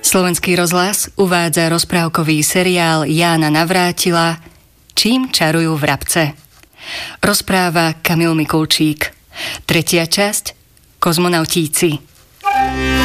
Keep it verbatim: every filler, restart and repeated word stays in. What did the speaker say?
Slovenský rozhlas uvádza rozprávkový seriál Jána Navrátila Čím čarujú vrabce. Rozpráva Kamil Mikulčík. Tretia časť Kozmonautíci.